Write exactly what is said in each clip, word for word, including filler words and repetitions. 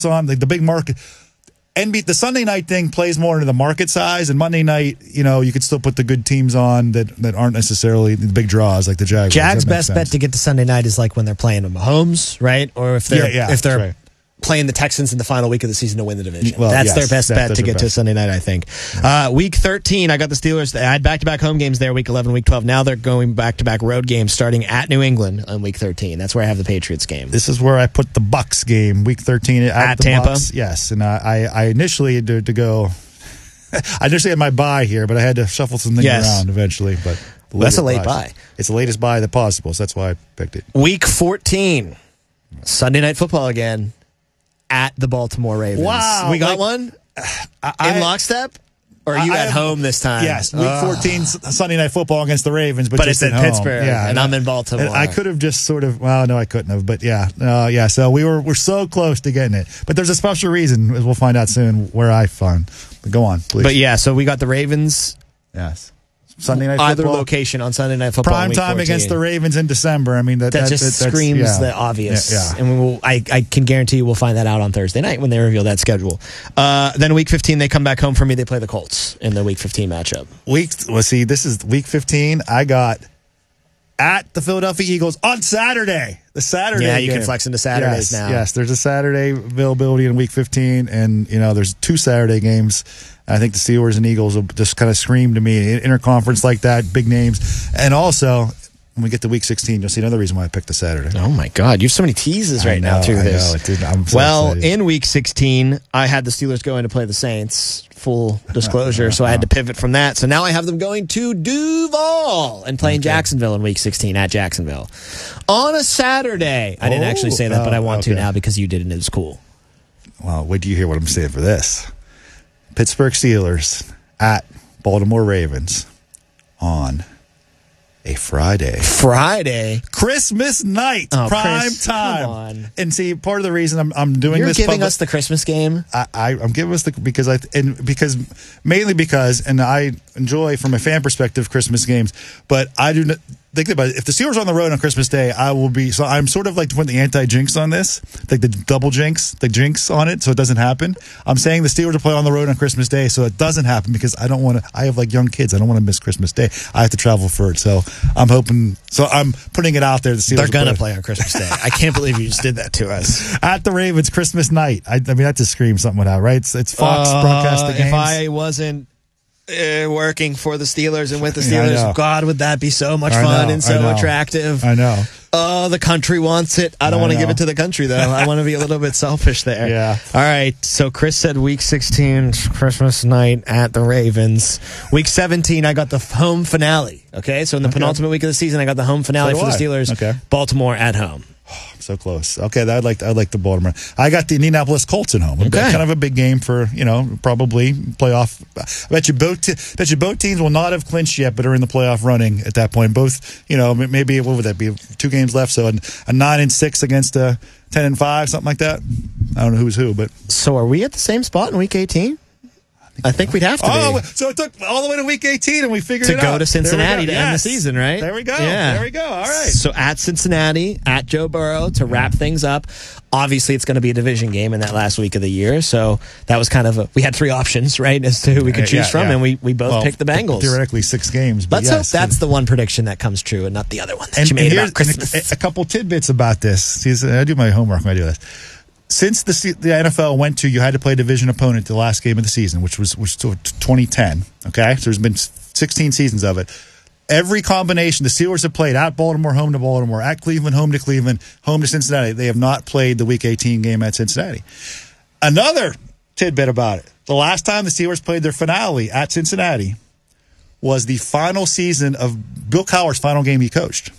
on the, the big market. N B A, the Sunday night thing plays more into the market size, and Monday night, you know, you could still put the good teams on that, that aren't necessarily the big draws like the Jaguars. Jags' best sense. bet to get to Sunday night is like when they're playing Mahomes, right? Or if they're yeah, yeah, if they're right. playing the Texans in the final week of the season to win the division. Well, that's yes, their best that, bet to get to Sunday night, I think. Yeah. Uh, week thirteen, I got the Steelers. I had back-to-back home games there, week eleven, week twelve. Now they're going back-to-back road games starting at New England on week thirteen. That's where I have the Patriots game. This is where I put the Bucks game, week thirteen. At, at the Tampa? Bucks. Yes, and I, I initially had to, to go, I initially had my bye here, but I had to shuffle some things yes. around eventually. But well, that's a late bye. It's the latest bye that possible, so that's why I picked it. Week fourteen, Sunday Night Football again. At the Baltimore Ravens. Wow. We got like, one? I, in lockstep? Or are you I, at I, home this time? Yes. Week oh. fourteen, Sunday Night Football against the Ravens. But, but just it's at in home. Pittsburgh, yeah, and, and I'm in Baltimore. I could have just sort of, well, no, I couldn't have. But yeah, uh, yeah. So we were we're so close to getting it. But there's a special reason, as we'll find out soon, where I found. But go on, please. But yeah, so we got the Ravens. Yes. Sunday Night Either Football. location on Sunday Night Football. Prime time against the Ravens in December. I mean, that, that, that just that, screams yeah. the obvious. Yeah, yeah. And we will, I, I can guarantee you we'll find that out on Thursday night when they reveal that schedule. Uh, then week fifteen, they come back home for me. They play the Colts in the week fifteen matchup. Week, well, see, this is week fifteen. I got at the Philadelphia Eagles on Saturday. The Saturday Yeah, you game. can flex into Saturdays yes, now. Yes, there's a Saturday availability in week fifteen, and, you know, there's two Saturday games. I think the Steelers and Eagles will just kind of scream to me. Interconference like that, big names. And also, when we get to week sixteen, you'll see another reason why I picked the Saturday. Oh, my God. You have so many teases right know, now through I this. Know, it did, I'm so well, excited. in week sixteen, I had the Steelers going to play the Saints, full disclosure, so I had to pivot from that. So now I have them going to Duval and playing okay. Jacksonville in week sixteen at Jacksonville. On a Saturday. I didn't oh, actually say that, but I want okay. to now because you did and it was cool. Well, wait till you hear what I'm saying for this. Pittsburgh Steelers at Baltimore Ravens on a Friday. Friday? Christmas night. Oh, prime Chris, time. Come on. And see, part of the reason I'm, I'm doing You're this. You're giving public, us the Christmas game? I, I, I'm giving us the, because I, and because, mainly because, and I enjoy from a fan perspective Christmas games, but I do not. Think about it. If the Steelers are on the road on Christmas Day, I will be. So I'm sort of like putting the anti-jinx on this, like the double jinx, the jinx on it, so it doesn't happen. I'm saying the Steelers will play on the road on Christmas Day, so it doesn't happen because I don't want to. I have like young kids. I don't want to miss Christmas Day. I have to travel for it, so I'm hoping. So I'm putting it out there. The Steelers They're gonna play. play on Christmas Day. I can't believe you just did that to us. At the Ravens Christmas night. I, I mean, that just screams something out, right? It's, it's Fox uh, broadcast the games. If I wasn't. Uh, working for the Steelers and with the Yeah, Steelers, God, would that be so much I fun know, and so attractive. I know. Oh, the country wants it. I don't want to give it to the country, though. I want to be a little bit selfish there. Yeah. All right. So Chris said week sixteen, Christmas night at the Ravens. Week seventeen, I got the home finale. Okay. So in the okay. penultimate week of the season, I got the home finale so for the I. Steelers. Okay. Baltimore at home. So close. Okay, I'd like I'd like the Baltimore. I got the Indianapolis Colts at home. Okay. Kind of a big game for, you know, probably playoff. I bet you both te- bet you both teams will not have clinched yet, but are in the playoff running at that point. Both, you know, maybe what would that be? Two games left, so a nine and six against a ten and five, something like that. I don't know who's who, but so are we at the same spot in week eighteen? I think we'd have to oh, be. So it took all the way to week eighteen, and we figured to it out. To go to Cincinnati to yes. end the season, right? There we go. Yeah. There we go. All right. So at Cincinnati, at Joe Burrow to wrap things up. Obviously, it's going to be a division game in that last week of the year. So that was kind of a, we had three options, right, as to who we could choose yeah, from, yeah. and we, we both well, picked the Bengals. Theoretically, six games. But Let's yes. hope that's the one prediction that comes true and not the other one that and, you made and about Christmas. A, a couple tidbits about this. See, I do my homework when I do this. Since the the N F L went to, you had to play a division opponent the last game of the season, which was which was twenty ten. Okay, so there's been sixteen seasons of it. Every combination, the Steelers have played at Baltimore, home to Baltimore, at Cleveland, home to Cleveland, home to Cincinnati. They have not played the Week eighteen game at Cincinnati. Another tidbit about it: the last time the Steelers played their finale at Cincinnati was the final season of Bill Cowher's final game he coached.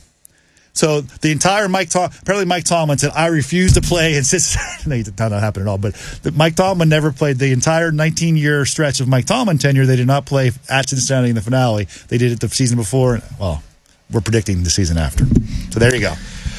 So the entire Mike Tom apparently Mike Tomlin said, I refuse to play in Cincinnati. No, that did not happen at all. But the, Mike Tomlin never played the entire nineteen-year stretch of Mike Tomlin tenure. They did not play at Cincinnati in the finale. They did it the season before. Well, we're predicting the season after. So there you go.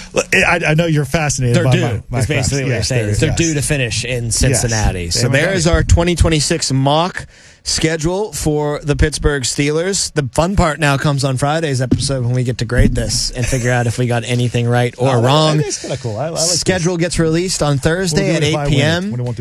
I, I know you're fascinated. They're by due. My, my is basically class. what yes, you're saying. They're, They're yes. due to finish in Cincinnati. Yes. So there's our twenty twenty-six mock schedule for the Pittsburgh Steelers. The fun part now comes on Friday's episode when we get to grade this and figure out if we got anything right or Oh, that- wrong. that is kinda cool. I- I like this. Schedule gets released on Thursday We'll at do it if I eight win it. p.m. We won't do